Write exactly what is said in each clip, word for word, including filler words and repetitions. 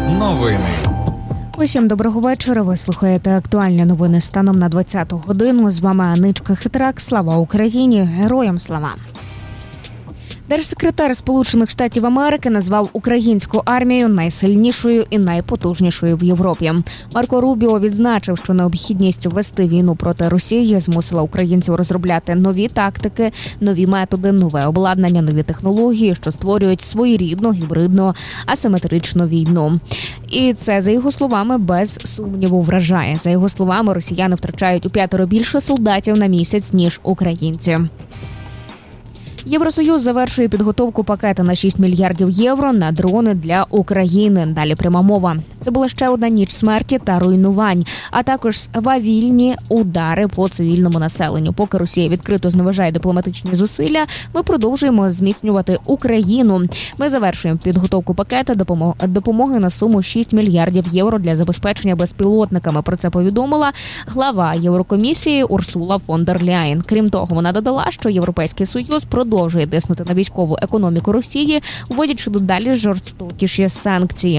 Новини. Усім доброго вечора. Ви слухаєте актуальні новини станом на двадцяту годину. З вами Аничка Хитрак. Слава Україні! Героям слава! Держсекретар Сполучених Штатів Америки назвав українську армію найсильнішою і найпотужнішою в Європі. Марко Рубіо відзначив, що необхідність вести війну проти Росії змусила українців розробляти нові тактики, нові методи, нове обладнання, нові технології, що створюють своєрідну, гібридну, асиметричну війну. І це, за його словами, без сумніву вражає. За його словами, росіяни втрачають у п'ятеро більше солдатів на місяць, ніж українці. Євросоюз завершує підготовку пакета на шість мільярдів євро на дрони для України. Далі пряма мова. Це була ще одна ніч смерті та руйнувань, а також свавільні удари по цивільному населенню. Поки Росія відкрито зневажає дипломатичні зусилля, ми продовжуємо зміцнювати Україну. Ми завершуємо підготовку пакета допомоги на суму шість мільярдів євро для забезпечення безпілотниками. Про це повідомила глава Єврокомісії Урсула фон дер Ляєн. Крім того, вона додала, що Європейський Союз продовжує продовжує тиснути на військову економіку Росії, вводячи дедалі жорстокіші санкції.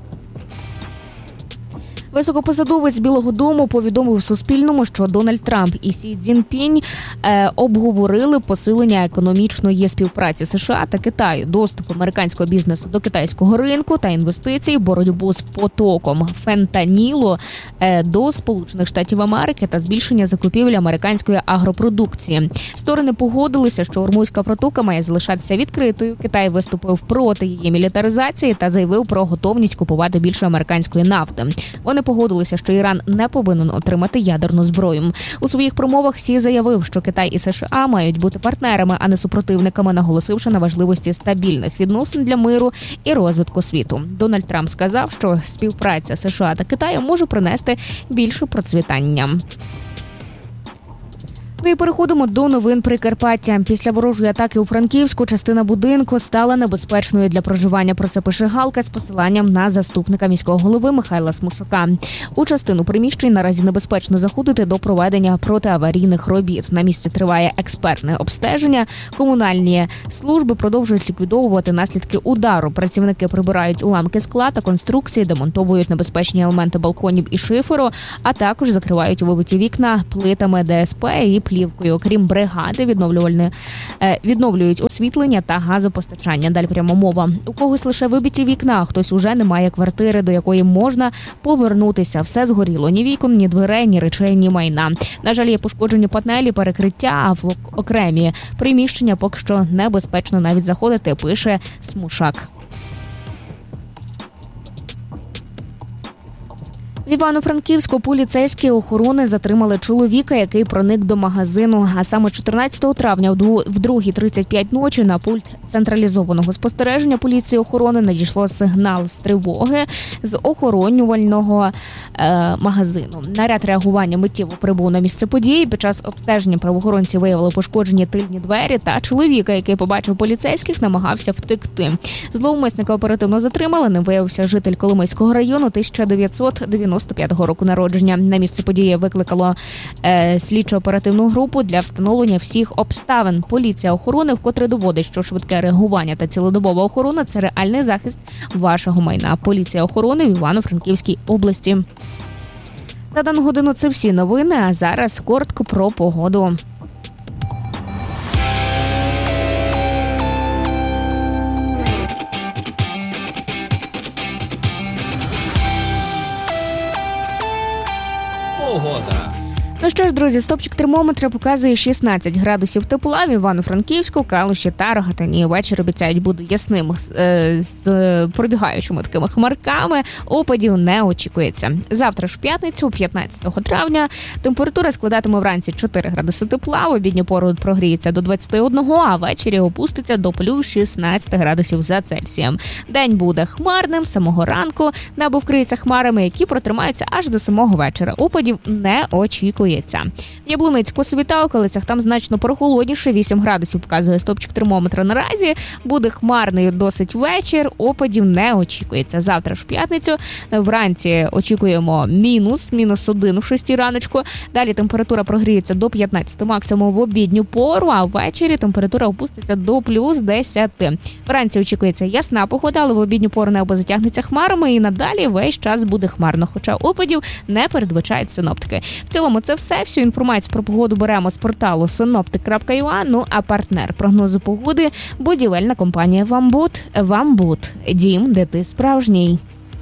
Високопосадовець Білого дому повідомив Суспільному, що Дональд Трамп і Сі Цзіньпінь е, обговорили посилення економічної співпраці США та Китаю, доступ американського бізнесу до китайського ринку та інвестицій, боротьбу з потоком фентанілу е, до Сполучених Штатів Америки та збільшення закупівель американської агропродукції. Сторони погодилися, що Ормузька протока має залишатися відкритою. Китай виступив проти її мілітаризації та заявив про готовність купувати більше американської нафти. Вони погодилися, що Іран не повинен отримати ядерну зброю. У своїх промовах Сі заявив, що Китай і США мають бути партнерами, а не супротивниками, наголосивши на важливості стабільних відносин для миру і розвитку світу. Дональд Трамп сказав, що співпраця США та Китаю може принести більше процвітання. Ну і переходимо до новин Прикарпаття. Після ворожої атаки у Франківську частина будинку стала небезпечною для проживання. Про це пише Галка з посиланням на заступника міського голови Михайла Смушука. У частину приміщень наразі небезпечно заходити до проведення протиаварійних робіт. На місці триває експертне обстеження. Комунальні служби продовжують ліквідовувати наслідки удару. Працівники прибирають уламки скла та конструкції, демонтовують небезпечні елементи балконів і шиферу, а також закривають вибиті вікна плитами ДСП і плівкою. Крім бригади, відновлювальне відновлюють освітлення та газопостачання. Далі прямо мова. У когось лише вибиті вікна, хтось уже не має квартири, до якої можна повернутися. Все згоріло. Ні вікон, ні дверей, ні речей, ні майна. На жаль, є пошкоджені панелі, перекриття, а в окремі приміщення поки що небезпечно навіть заходити, пише Смушак. В Івано-Франківську поліцейські охорони затримали чоловіка, який проник до магазину. А саме чотирнадцятого травня в другій тридцять п'ять ночі на пульт централізованого спостереження поліції охорони надійшло сигнал з тривоги з охоронювального е, магазину. Наряд реагування миттєво прибув на місце події. Під час обстеження правоохоронці виявили пошкоджені тильні двері та чоловіка, який побачив поліцейських, намагався втекти. Зловмисника оперативно затримали. Ним виявився житель Коломийського району тисяча дев'ятсот дев'яносто п'ятого року народження. На місце події викликало е, слідчо-оперативну групу для встановлення всіх обставин. Поліція охорони вкотре доводить, що швидке реагування та цілодобова охорона – це реальний захист вашого майна. Поліція охорони в Івано-Франківській області. На дану годину це всі новини, а зараз коротко про погоду. Погода. Ну що ж, друзі, стопчик термометра показує шістнадцять градусів тепла в Івано-Франківську, Калуші та Рогатині. Вечір обіцяють буде ясним з, з пробігаючими такими хмарками. Опадів не очікується. Завтра ж в п'ятницю, п'ятнадцятого травня, температура складатиме вранці чотири градуси тепла, в обідню пору прогріється до двадцять один, а ввечері опуститься до плюс шістнадцять градусів за Цельсієм. День буде хмарним, з самого ранку небо вкриється хмарами, які протримаються аж до самого вечора. Опадів не очікується. очікується. В Яблуницьку собі та околицях там значно прохолодніше, вісім градусів показує стопчик термометра наразі. Буде хмарний досить вечір, опадів не очікується. Завтра ж в п'ятницю вранці очікуємо мінус, мінус один в шостій раночку. Далі температура прогріється до п'ятнадцяти максимум в обідню пору, а ввечері температура опуститься до плюс десяти. Вранці очікується ясна погода, але в обідню пору небо затягнеться хмарами і надалі весь час буде хмарно, хоча опадів не передбачають синоптики. В цілому це все. Всю інформацію про погоду беремо з порталу синоптик крапка ю а, ну а партнер прогнозу погоди – будівельна компанія «Вамбуд». «Вамбуд» – дім, де ти справжній.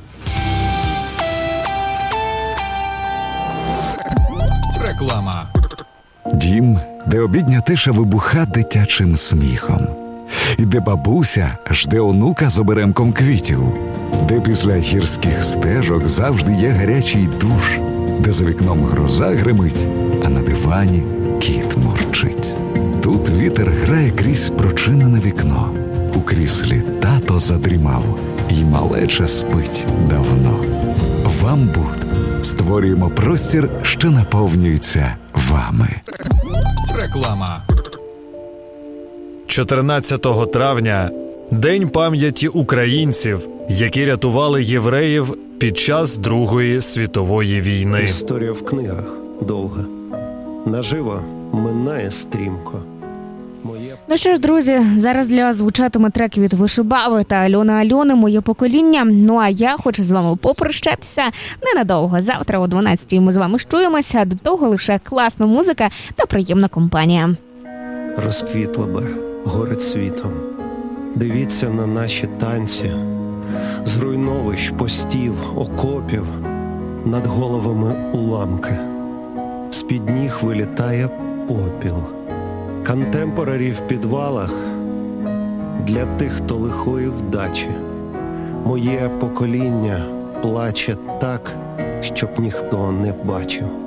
Реклама. Дім, де обідня тиша вибуха дитячим сміхом. І де бабуся жде онука з оберемком квітів. Де після гірських стежок завжди є гарячий душ. Де за вікном гроза гримить, а на дивані кіт мурчить. Тут вітер грає крізь прочинене вікно. У кріслі тато задрімав, і малеча спить давно. «Вамбуд» створюємо простір, що наповнюється вами. Реклама. чотирнадцятого травня – День пам'яті українців, які рятували євреїв під час Другої світової війни. Історія в книгах довга. Наживо минає стрімко. Моє... Ну що ж, друзі, зараз для вас звучатиме трек від Вишибави та Альони Альони «Моє покоління». Ну а я хочу з вами попрощатися ненадовго. Завтра о дванадцятій ми з вами чуємося. До того лише класна музика та приємна компанія. Розквітла би горить світом. Дивіться на наші танці. З руйновищ, постів, окопів, над головами уламки. З-під ніг вилітає попіл. Контемпорарі в підвалах для тих, хто лихої вдачі. Моє покоління плаче так, щоб ніхто не бачив.